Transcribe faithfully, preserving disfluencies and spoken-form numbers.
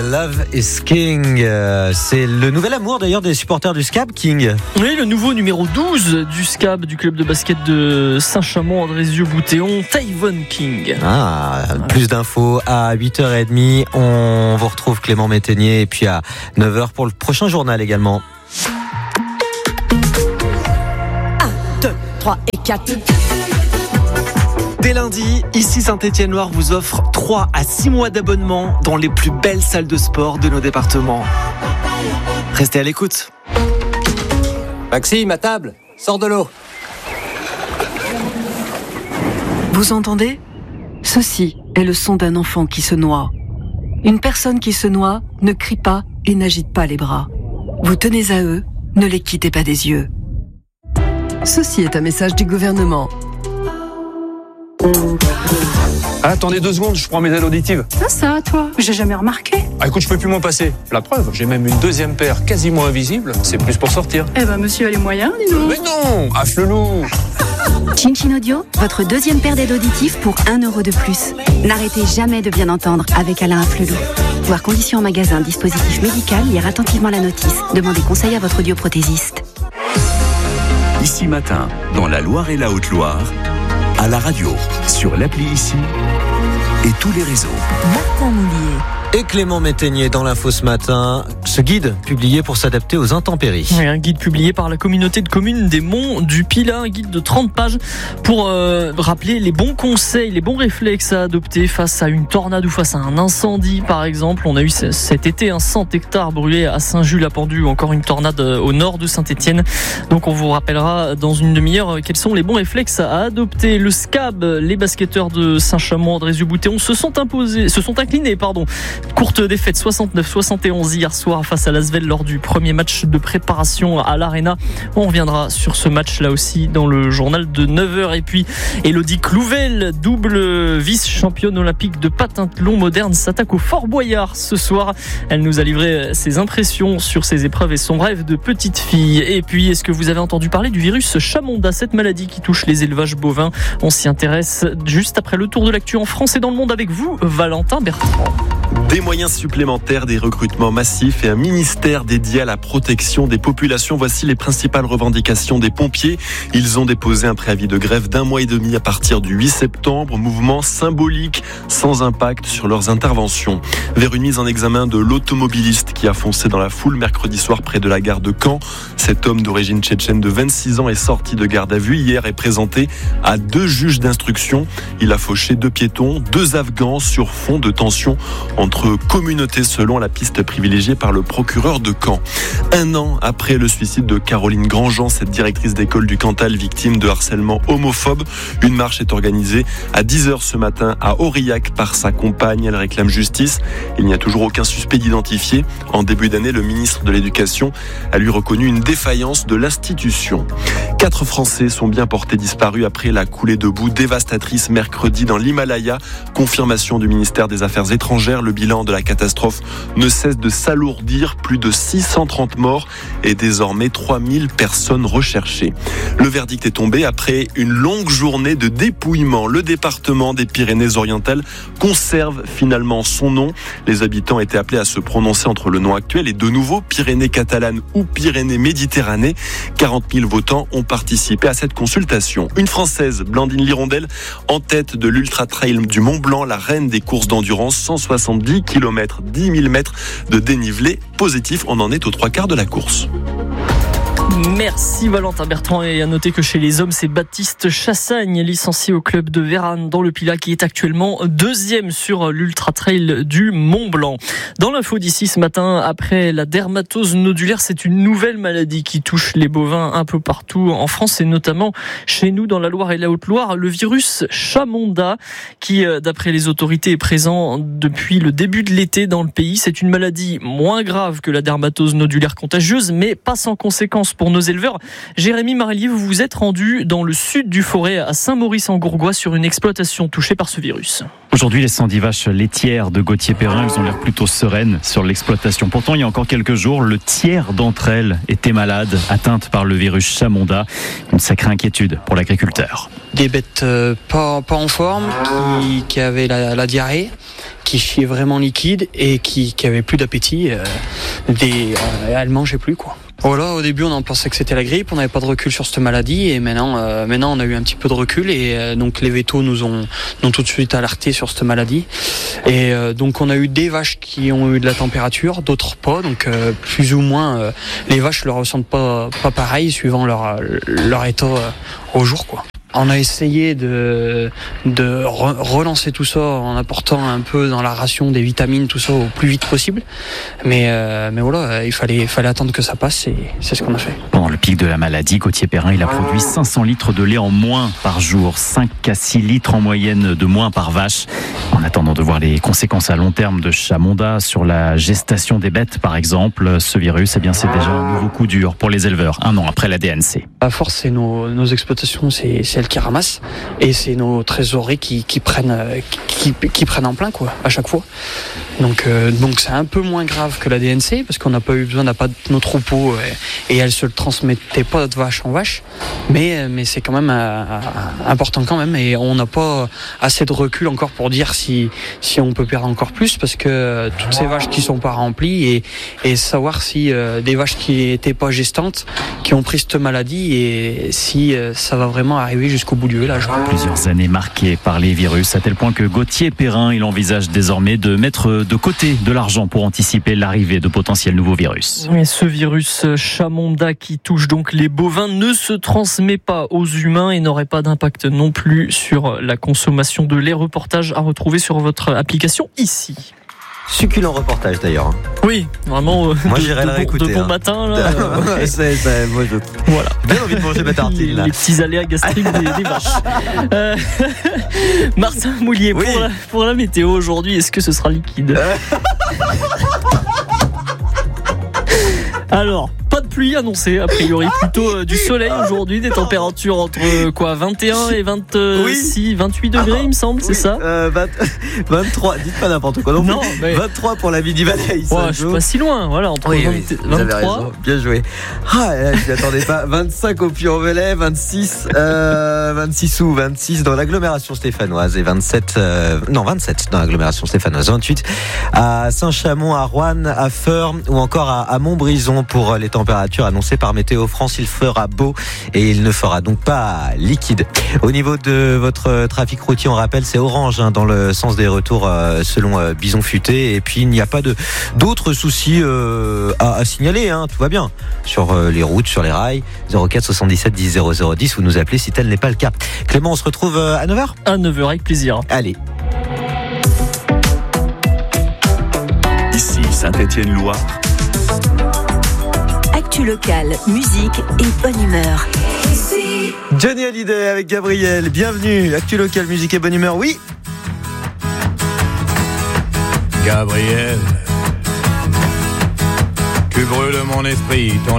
Love is King, euh, c'est le nouvel amour d'ailleurs des supporters du S C A B, King. Oui, le nouveau numéro douze du S C A B, du club de basket de Saint-Chamond-Andrézieux-Boutéon, Tyvon King. Ah, plus d'infos à huit heures trente. On vous retrouve Clément Métainier et puis à neuf heures pour le prochain journal également. un, deux, trois et quatre. Dès lundi, ici Saint-Étienne-Loire vous offre trois à six mois d'abonnement dans les plus belles salles de sport de nos départements. Restez à l'écoute. Maxime, à table, sors de l'eau. Vous entendez ? Ceci est le son d'un enfant qui se noie. Une personne qui se noie ne crie pas et n'agite pas les bras. Vous tenez à eux, ne les quittez pas des yeux. Ceci est un message du gouvernement. Ah, attendez deux secondes, je prends mes aides auditives. Ça, ça, toi, j'ai jamais remarqué. Ah, écoute, je peux plus m'en passer. La preuve, j'ai même une deuxième paire quasiment invisible. C'est plus pour sortir. Eh ben, monsieur a les moyens, dis donc. Mais non, afflelou. Chin Chin Audio, votre deuxième paire d'aides auditives pour un euro de plus. N'arrêtez jamais de bien entendre avec Alain Afflelou. Voir conditions en magasin, dispositif médical, lire attentivement la notice. Demandez conseil à votre audioprothésiste. Ici Matin, dans la Loire et la Haute-Loire, à la radio, sur l'appli Ici et tous les réseaux. Martin Moulier. Et Clément Métainier dans l'info ce matin, ce guide publié pour s'adapter aux intempéries. Oui, un guide publié par la communauté de communes des Monts du Pilat, un guide de trente pages pour euh, rappeler les bons conseils, les bons réflexes à adopter face à une tornade ou face à un incendie par exemple. On a eu cet été un cent hectares brûlés à Saint-Just-la-Pendue ou encore une tornade au nord de Saint-Étienne. Donc on vous rappellera dans une demi-heure quels sont les bons réflexes à adopter. Le S C A B, les basketteurs de Saint-Chamond-Andrézieux-Boutéon se sont imposés, se sont inclinés, pardon. Courte défaite soixante-neuf soixante et onze hier soir face à l'Asvel lors du premier match de préparation à l'Arena. On reviendra sur ce match là aussi dans le journal de neuf heures. Et puis Elodie Clouvel, double vice-championne olympique de pentathlon moderne, s'attaque au Fort Boyard ce soir. Elle nous a livré ses impressions sur ses épreuves et son rêve de petite fille. Et puis, est-ce que vous avez entendu parler du virus Chamonda, cette maladie qui touche les élevages bovins? On s'y intéresse juste après le tour de l'actu en France et dans le monde avec vous, Valentin Bertrand. Des moyens supplémentaires, des recrutements massifs et un ministère dédié à la protection des populations. Voici les principales revendications des pompiers. Ils ont déposé un préavis de grève d'un mois et demi à partir du huit septembre. Mouvement symbolique, sans impact sur leurs interventions. Vers une mise en examen de l'automobiliste qui a foncé dans la foule mercredi soir près de la gare de Caen. Cet homme d'origine tchétchène de vingt-six ans est sorti de garde à vue hier et présenté à deux juges d'instruction. Il a fauché deux piétons, deux Afghans sur fond de tension entre communautés selon la piste privilégiée par le procureur de Caen. Un an après le suicide de Caroline Grandjean, cette directrice d'école du Cantal victime de harcèlement homophobe, une marche est organisée à dix heures ce matin à Aurillac par sa compagne. Elle réclame justice. Il n'y a toujours aucun suspect d'identifier. En début d'année, le ministre de l'Éducation a lui reconnu une défaillance de l'institution. Quatre Français sont bien portés disparus après la coulée de boue dévastatrice mercredi dans l'Himalaya. Confirmation du ministère des Affaires étrangères. Le bilan de la catastrophe ne cesse de s'alourdir. Plus de six cent trente morts et désormais trois mille personnes recherchées. Le verdict est tombé après une longue journée de dépouillement. Le département des Pyrénées-Orientales conserve finalement son nom. Les habitants étaient appelés à se prononcer entre le nom actuel et de nouveau Pyrénées catalanes ou Pyrénées-Méditerranée. quarante mille votants ont participé à cette consultation. Une Française, Blandine Lirondelle, en tête de l'Ultra Trail du Mont Blanc, la reine des courses d'endurance, cent soixante-dix kilomètres, dix mille mètres de dénivelé positif. On en est aux trois quarts de la course. Merci Valentin Bertrand. Et à noter que chez les hommes, c'est Baptiste Chassagne, licencié au club de Vérane dans le Pilat, qui est actuellement deuxième sur l'Ultra Trail du Mont Blanc. Dans l'info d'ici ce matin, après la dermatose nodulaire, c'est une nouvelle maladie qui touche les bovins un peu partout en France et notamment chez nous dans la Loire et la Haute-Loire. Le virus Chamonda, qui d'après les autorités est présent depuis le début de l'été dans le pays. C'est une maladie moins grave que la dermatose nodulaire contagieuse, mais pas sans conséquences pour nos éleveurs. Jérémy Marellier, vous vous êtes rendu dans le sud du Forêt à Saint-Maurice-en-Gourgois sur une exploitation touchée par ce virus. Aujourd'hui, les cent dix vaches laitières de Gauthier-Perrin, elles ont l'air plutôt sereines sur l'exploitation. Pourtant, il y a encore quelques jours, le tiers d'entre elles étaient malades, atteintes par le virus Chamonda. Une sacrée inquiétude pour l'agriculteur. Des bêtes euh, pas, pas en forme, qui, qui avaient la, la diarrhée, qui chiait vraiment liquide et qui, qui avait plus d'appétit. Euh, des, euh, elle mangeait plus, quoi. Voilà, au début on en pensait que c'était la grippe, on n'avait pas de recul sur cette maladie et maintenant, euh, maintenant on a eu un petit peu de recul et euh, donc les vétos nous ont, nous ont tout de suite alerté sur cette maladie et euh, donc on a eu des vaches qui ont eu de la température, d'autres pas, donc euh, plus ou moins euh, les vaches le ressentent pas, pas pareil suivant leur, leur état euh, au jour, quoi. On a essayé de, de re- relancer tout ça en apportant un peu dans la ration des vitamines, tout ça au plus vite possible. Mais, euh, mais voilà, il fallait, il fallait attendre que ça passe et c'est ce qu'on a fait. Pendant le pic de la maladie, Gauthier Perrin, il a produit cinq cents litres de lait en moins par jour, cinq à six litres en moyenne de moins par vache. En attendant de voir les conséquences à long terme de Chamonda sur la gestation des bêtes, par exemple, ce virus, eh bien, c'est déjà un nouveau coup dur pour les éleveurs, un an après la D N C. À force, c'est nos, nos exploitations, c'est, c'est elles qui ramassent et c'est nos trésoreries qui, qui prennent, qui, qui prennent en plein, quoi, à chaque fois. Donc, euh, donc c'est un peu moins grave que la D N C parce qu'on n'a pas eu besoin, n'a pas de nos troupeaux et, et elles se le transmettaient pas de vache en vache. Mais, mais c'est quand même euh, important quand même et on n'a pas assez de recul encore pour dire si, si on peut perdre encore plus parce que toutes ces vaches qui sont pas remplies et, et savoir si euh, des vaches qui étaient pas gestantes, qui ont pris cette maladie et si euh, ça va vraiment arriver jusqu'au bout du village. Plusieurs années marquées par les virus, à tel point que Gauthier Perrin, il envisage désormais de mettre de côté de l'argent pour anticiper l'arrivée de potentiels nouveaux virus. Mais ce virus Chamonda qui touche donc les bovins ne se transmet pas aux humains et n'aurait pas d'impact non plus sur la consommation de lait. Reportage à retrouver sur votre application ici. Succulent reportage d'ailleurs. Oui, vraiment. Euh, moi de, j'irai de le réécouter. De bon hein. matin là. Euh, c'est, c'est, moi je. Voilà. J'ai bien envie de manger ma tartine là. Les petits aléas gastriques des, des vaches. Euh, Martin Moulier, oui. pour, la, pour la météo aujourd'hui, est-ce que ce sera liquide? Alors, pas de pluie annoncée, a priori, plutôt euh, du soleil aujourd'hui, des températures entre euh, quoi, vingt et un et vingt-six, oui. vingt-huit degrés, il me semble, oui. c'est ça euh, vingt, vingt-trois, dites pas n'importe quoi non, non mais... vingt-trois pour la Midi-Valais. Ouais, je suis pas si loin, voilà, entre oui, vingt, oui, vingt-trois. Vous avez raison, bien joué. Ah, là, je m'y attendais pas. vingt-cinq au Puy-en-Velay, vingt-six, euh, vingt-six ou vingt-six dans l'agglomération stéphanoise et vingt-sept, euh, non vingt-sept dans l'agglomération stéphanoise, vingt-huit à Saint-Chamond, à Roanne, à Feurs ou encore à, à Montbrison pour les températures annoncées par Météo France. Il fera beau et il ne fera donc pas liquide. Au niveau de votre trafic routier, on rappelle, c'est orange hein, dans le sens des retours euh, selon euh, Bison Futé. Et puis il n'y a pas de d'autres soucis euh, à, à signaler. Hein, tout va bien sur euh, les routes, sur les rails. zéro quatre soixante-dix-sept dix zéro zéro dix. Vous nous appelez si tel n'est pas le cas. Clément, on se retrouve à neuf heures. À neuf heures avec plaisir. Allez. Ici Saint-Étienne-Loire. Actu locale, musique et bonne humeur. Johnny Hallyday avec Gabriel, bienvenue. Actu locale, musique et bonne humeur, oui. Gabriel, tu brûles mon esprit, ton